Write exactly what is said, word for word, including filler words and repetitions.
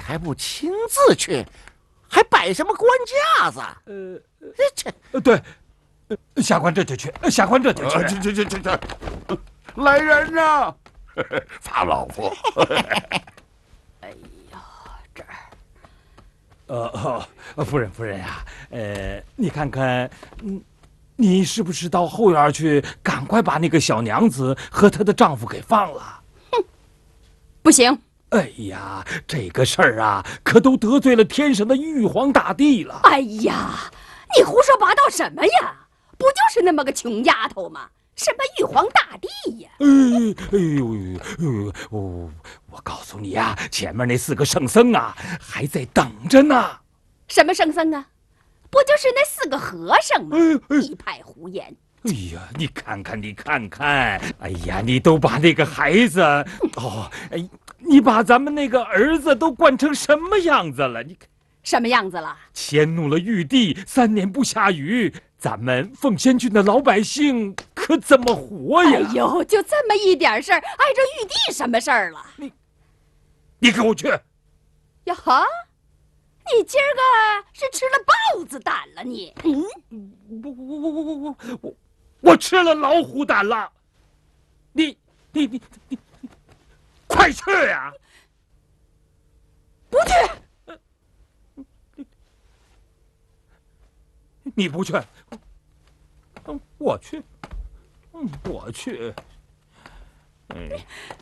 还不亲自去，还摆什么官架子？ 呃， 这对，下官这就去，下官这就去。 去去去去去，来人呐！法老夫。 哎呀，这儿。 呃，哦，夫人，夫人呀，呃，你看看，嗯，你是不是到后院去，赶快把那个小娘子和她的丈夫给放了？ 哼，不行。 哎呀，这个事儿啊，可都得罪了天上的玉皇大帝了。 哎呀，你胡说八道什么呀？不就是那么个穷丫头吗？什么玉皇大帝呀？ 哎哎呦哎呦，我我告诉你呀，前面那四个圣僧啊，还在等着呢。 什么圣僧啊？不就是那四个和尚吗？一派胡言。 哎呀，你看看，你看看，哎呀，你都把那个孩子，哦，哎，你把咱们那个儿子都惯成什么样子了？你看， 什么样子了？ 迁怒了玉帝，三年不下雨，咱们凤仙郡的老百姓可怎么活呀？ 哎呦，就这么一点事儿，碍着玉帝什么事儿了？ 你，你给我去！ 呀哈，你今儿个是吃了豹子胆了你？嗯， 我我我我我我我吃了老虎胆了！你你你你，快去呀！ 不去。 你不去，我去，我去。哎，